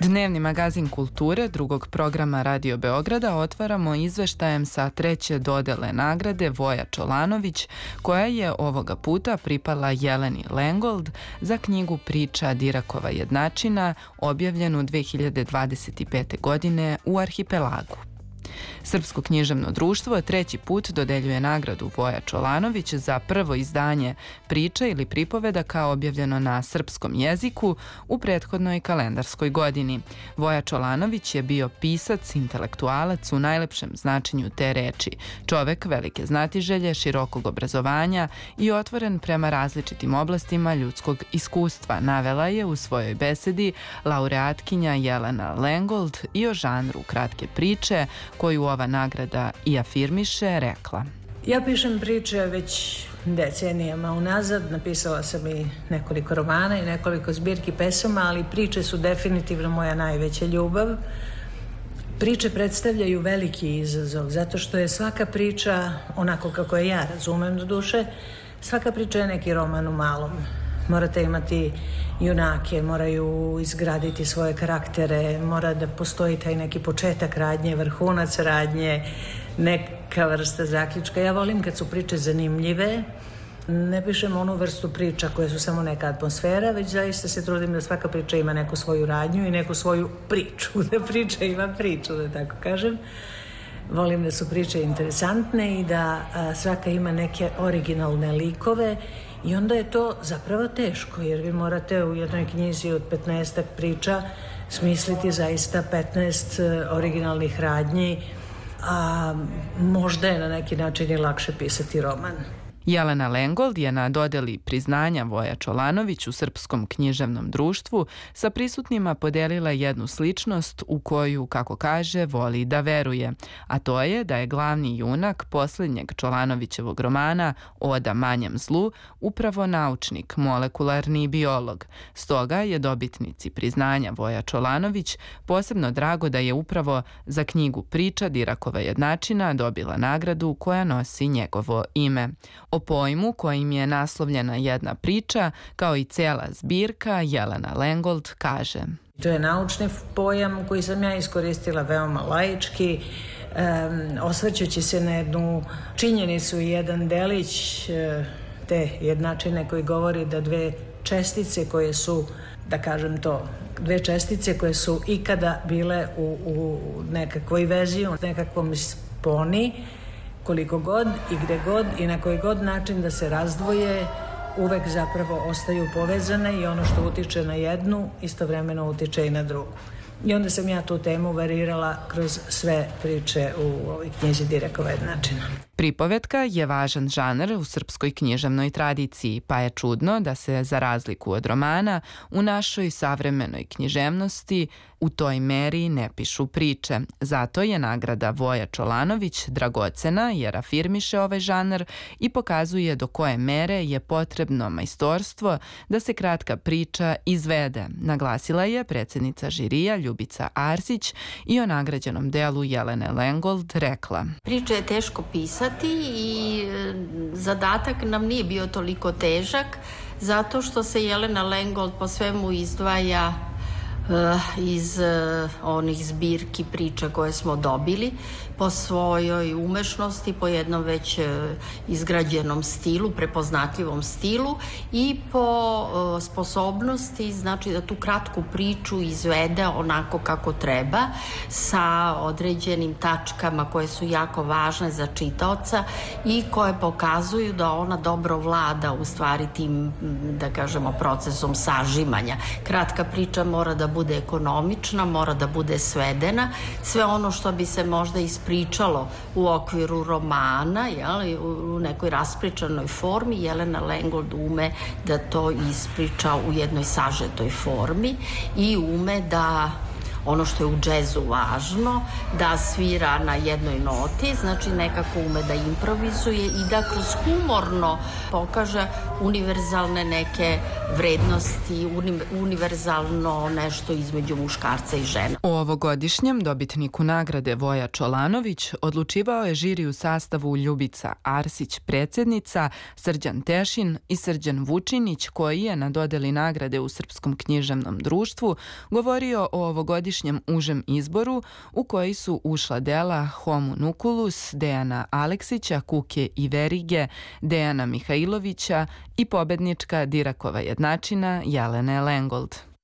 Dnevni magazin kulture drugog programa Radio Beograda otvaramo izveštajem sa treće dodele nagrade Voja Čolanović, koja je ovoga puta pripala Jeleni Lengold za knjigu Priča Dirakova jednačina, objavljenu 2025. godine u Arhipelagu. Srpsko književno društvo treći put dodeljuje nagradu Voja Čolanović za prvo izdanje priče ili pripovedaka objavljeno na srpskom jeziku u prethodnoj kalendarskoj godini. Voja Čolanović je bio pisac, intelektualac u najlepšem značenju te reči, čovek velike znatiželje, širokog obrazovanja i otvoren prema različitim oblastima ljudskog iskustva, navela je u svojoj besedi laureatkinja Jelena Lengold i o žanru kratke priče koju ova nagrada i afirmiše, rekla. Ja pišem priče već decenijama unazad, napisala sam i nekoliko romana i nekoliko zbirki pesama, ali priče su definitivno moja najveća ljubav. Priče predstavljaju veliki izazov, zato što je svaka priča, onako kako je ja razumem do duše, svaka priča je neki roman u malom. Morate imati junake, moraju izgraditi svoje karaktere, mora da postoji taj neki početak radnje, vrhunac radnje, neka vrsta zaključka. Ja volim kad su priče zanimljive, ne pišem onu vrstu priča koje su samo neka atmosfera, već zaista se trudim da svaka priča ima neku svoju radnju i neku svoju priču, da priča ima priču, da tako kažem. Volim da su priče interesantne i da svaka ima neke originalne likove i onda je to zapravo teško, jer vi morate u jednoj knjizi od 15 priča smisliti zaista 15 originalnih radnji, a možda je na neki način i lakše pisati roman. Jelena Lengold je na dodeli priznanja Voja Čolanović u Srpskom književnom društvu sa prisutnima podelila jednu sličnost u koju, kako kaže, voli da veruje, a to je da je glavni junak posljednjeg Čolanovićevog romana Oda manjem zlu upravo naučnik, molekularni biolog. Stoga je dobitnici priznanja Voja Čolanović posebno drago da je upravo za knjigu Priča Dirakova jednačina dobila nagradu koja nosi njegovo ime. O pojmu kojim je naslovljena jedna priča, kao i cijela zbirka, Jelena Lengold kaže. To je naučni pojam koji sam ja iskoristila veoma laički, osvrćući se na jednu činjenicu i jedan delić te jednačine koji govori da dve čestice koje su, da kažem to, dve čestice koje su ikada bile u nekakvoj vezi, u nekakvom sponi, koliko god i gde god i na koji god način da se razdvoje, uvek zapravo ostaju povezane i ono što utiče na jednu, istovremeno utiče i na drugu. I onda sam ja tu temu varirala kroz sve priče u ovoj knjizi Dirakova jednačina. Pripovetka je važan žanr u srpskoj književnoj tradiciji, pa je čudno da se, za razliku od romana, u našoj savremenoj književnosti u toj meri ne pišu priče. Zato je nagrada Voja Čolanović dragocena jer afirmiše ovaj žanr i pokazuje do koje mere je potrebno majstorstvo da se kratka priča izvede, naglasila je predsjednica žirija Ljubica Arsić i o nagrađenom delu Jelene Lengold rekla. Priče je teško pisati i zadatak nam nije bio toliko težak zato što se Jelena Lengold po svemu izdvaja iz onih zbirki priča koje smo dobili, po svojoj umešnosti, po jednom već izgrađenom stilu, prepoznatljivom stilu i po sposobnosti, znači da tu kratku priču izvede onako kako treba, sa određenim tačkama koje su jako važne za čitaoca i koje pokazuju da ona dobro vlada u stvari tim, da kažemo, procesom sažimanja. Kratka priča mora da bude ekonomična, mora da bude svedena. Sve ono što bi se možda ispričalo u okviru romana, u nekoj raspričanoj formi, Jelena Lengold ume da to ispriča u jednoj sažetoj formi i ume da ono što je u džezu važno, da svira na jednoj noti, znači nekako ume da improvizuje i da kroz humorno pokaže univerzalne neke vrednosti, univerzalno nešto između muškarca i žene. O ovogodišnjem dobitniku nagrade Voja Čolanović odlučivao je žiri u sastavu Ljubica Arsić, predsjednica, Srđan Tešin i Srđan Vučinić, koji je na dodeli nagrade u Srpskom književnom društvu govorio o ovogodišnjem užem izboru u koji su ušla dela Homunculus Dejana Aleksića, Kuke i Verige Dejana Mihajlovića i pobednička Dirakova jednačina Jelene Lengold.